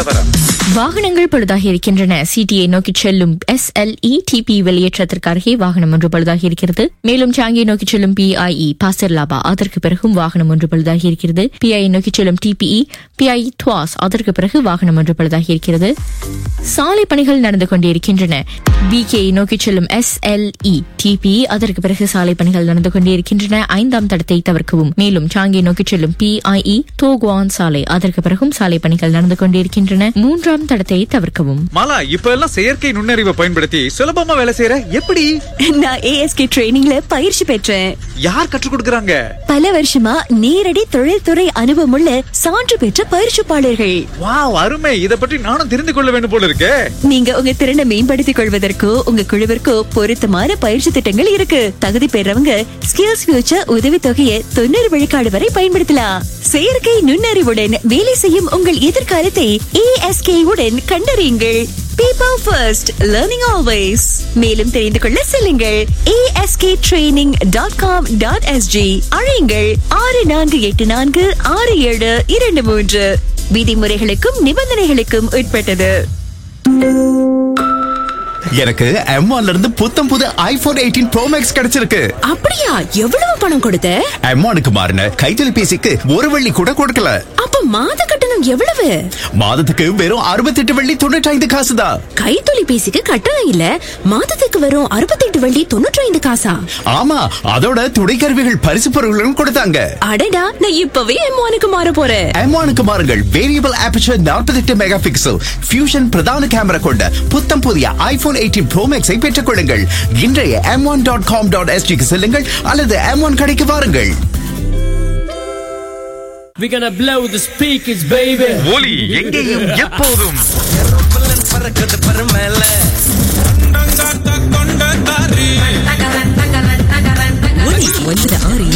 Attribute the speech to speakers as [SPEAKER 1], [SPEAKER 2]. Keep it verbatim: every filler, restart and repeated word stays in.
[SPEAKER 1] நிலவரம்.
[SPEAKER 2] வாகனங்கள் பழுதாகி இருக்கின்றன. சிடியை நோக்கி செல்லும் எஸ் எல் இ டிபி வெளியேற்றத்திற்கு அருகே வாகனம் ஒன்று பழுதாகி இருக்கிறது. மேலும் சாங்கியை நோக்கி செல்லும் பிஐஇ பாசர்லாபா, அதற்கு பிறகும் வாகனம் ஒன்று பழுதாகி இருக்கிறது. பிஐஇ நோக்கி செல்லும் டிபிஇ பிஐஇ துவாஸ், அதற்கு பிறகு வாகனம் ஒன்று பழுதாகி இருக்கிறது. சாலை பணிகள் நடந்து கொண்டிருக்கின்றன. பிகே நோக்கி செல்லும் எஸ் எல் இ டிபி, அதற்கு பிறகு சாலை பணிகள் நடந்து கொண்டிருக்கின்றன. ஐந்தாம் தடத்தை தவிர்க்கவும். மேலும் சாங்கியை நோக்கி செல்லும் பிஐஇ தோகுவான் சாலை, அதற்கு பிறகும் சாலை பணிகள் நடந்து கொண்டிருக்கின்றன. மூன்றாம் தடத்தை தவிர்க்கவும்.
[SPEAKER 1] மாலா, இப்ப எல்லாம் செயற்கை நுண்ணறிவை பயன்படுத்தி சுலபமா வேலை செய்யற எப்படி?
[SPEAKER 3] நான் ஏஎஸ்கே ட்ரெயினிங்ல பயிற்சி பெற்றேன்.
[SPEAKER 1] யார் கற்றுக் கொடுக்கறாங்க?
[SPEAKER 3] பல வருஷமா நேரடி தொழில்துறை அனுபவமுள்ள சான்று பெற்ற பயிற்சிப்பாளர்கள்.
[SPEAKER 1] வாவ், அருமை. இத பற்றி நானும் தெரிந்து கொள்ள வேண்டும் போல இருக்கே.
[SPEAKER 3] நீங்க உங்க திறனை மேம்படுத்திக் கொள்வதற்கோ உங்க குழுவிற்கோ பொருத்தமான பயிற்சி திட்டங்கள் இருக்கு. தகுதி பெறவங்க ஸ்கில்ஸ் ஃபியூச்சர் உதவித்தொகையை தொண்ணூறு விழுக்காடு வரை பயன்படுத்தலாம். செயற்கை நுண்ணறிவுடன் வேலை செய்யும் உங்கள் எதிர்காலத்தை ஏஎஸ்கே உடன் கண்டறியுங்கள். People first, learning always. மேலும் தெரிந்து கொள்ள செல்லுங்கள் ASK training dot com dot SG. அழையுங்கள் ஆறு நான்கு எட்டு நான்கு ஆறு ஏழு இரண்டு மூன்று. விதிமுறைகளுக்கும் நிபந்தனைகளுக்கும் உட்பட்டது.
[SPEAKER 4] எனக்கு எம் ஒன்ல இருந்து புத்தம் புது ஐபோன் எயிட்டீன் ப்ரோ மேக்ஸ் கிடைச்சிருக்கு.
[SPEAKER 3] அப்படியா? எவ்வளவு பணம் கொடுத்த?
[SPEAKER 4] எம் ஒன்னுக்கு மாறின கைத்தொலைபேசிக்கு ஒரு வெள்ளி கூட கொடுக்கல.
[SPEAKER 3] அப்ப மாத கட்டணம் எவ்வளவு?
[SPEAKER 4] மாதத்துக்கு வெறும் அறுபத்தெட்டு வெள்ளி தொண்ணூற்றி ஐந்து காசு தான்.
[SPEAKER 3] கைத்தொலைபேசிக்கு கட்டணம் இல்ல, மாதத்துக்கு வெறும் அறுபத்தெட்டு வெள்ளி தொண்ணூற்றி ஐந்து காசா?
[SPEAKER 4] ஆமா, அதோட துணை கருவிகள் பரிசு பொருட்களும் கொடுத்தாங்க.
[SPEAKER 3] அடடா, நான் இப்பவே எம் ஒன்னுக்கு மாற போறேன்.
[SPEAKER 4] எம் ஒன்னுக்கு மாறுங்கள். வேரியபிள் ஆபர்ச்சர் நாற்பத்தெட்டு மெகா பிக்சல் ஃபியூஷன் பிரதான கேமரா கொண்ட புத்தம் புதிய ஐபோன் எயிட்டீன் ப்ரோ மேக்ஸை பெற்றுக் கொள்ளுங்கள். இன்றைய M one dot com dot எஸ்ஜிக்கு செல்லுங்கள் அல்லது எம் ஒன் கடைக்கு வாருங்கள்.
[SPEAKER 5] We're gonna blow the speakers, baby.
[SPEAKER 1] ஒலி எங்கேயும் எப்போதும்.
[SPEAKER 3] ஒலி ஒன்பது ஆறு